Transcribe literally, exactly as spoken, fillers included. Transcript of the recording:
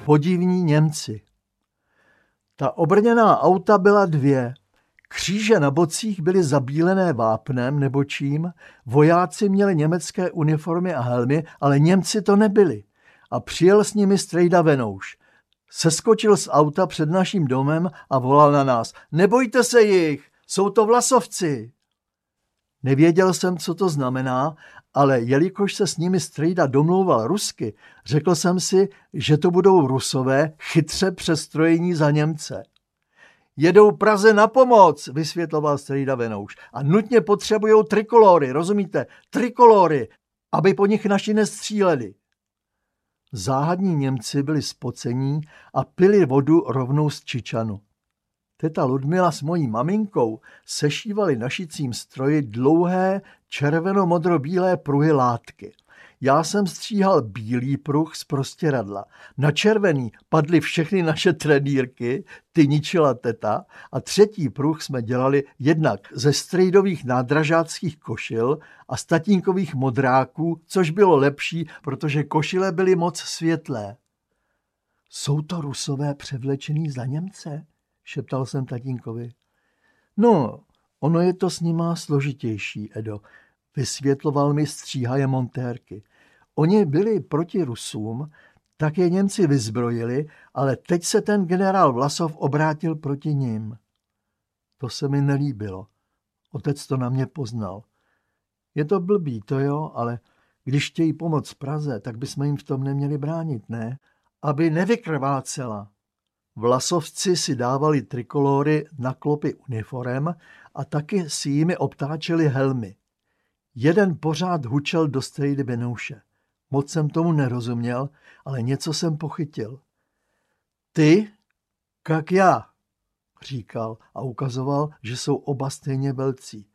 podivní Němci. Ta obrněná auta byla dvě. Kříže na bocích byly zabílené vápnem nebo čím, vojáci měli německé uniformy a helmy, ale Němci to nebyli. A přijel s nimi strejda Venouš. Seskočil z auta před naším domem a volal na nás: nebojte se jich, jsou to vlasovci. Nevěděl jsem, co to znamená, ale jelikož se s nimi strejda domlouval rusky, řekl jsem si, že to budou Rusové chytře přestrojení za Němce. Jedou Praze na pomoc, vysvětloval strejda Venouš, a nutně potřebujou trikolory, rozumíte? Trikolory, aby po nich naši nestříleli. Záhadní Němci byli spocení a pili vodu rovnou z čičanu. Teta Ludmila s mojí maminkou sešívali na šicím stroji dlouhé červeno-modro-bílé pruhy látky. Já jsem stříhal bílý pruh z prostěradla. Na červený padly všechny naše trenýrky, ty ničila teta, a třetí pruh jsme dělali jednak ze strejdových nádražáckých košil a z tatínkových modráků, což bylo lepší, protože košile byly moc světlé. Jsou to Rusové převlečený za Němce? Šeptal jsem tatínkovi. No, ono je to s nima složitější, Edo, vysvětloval mi stříhaje montérky. Oni byli proti Rusům, tak je Němci vyzbrojili, ale teď se ten generál Vlasov obrátil proti nim. To se mi nelíbilo. Otec to na mě poznal. Je to blbý, to jo, ale když chtějí pomoct Praze, tak bychom jim v tom neměli bránit, ne? Aby nevykrvácela. Vlasovci si dávali trikolory na klopy uniform a taky si jimi obtáčeli helmy. Jeden pořád hučel do strejdy Venouše. Moc jsem tomu nerozuměl, ale něco jsem pochytil. Ty? Jak já, říkal a ukazoval, že jsou oba stejně velcí.